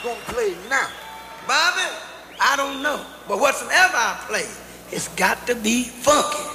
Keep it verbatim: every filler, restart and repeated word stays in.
gonna play now? Bobby, I don't know. But whatsoever I play, it's got to be funky.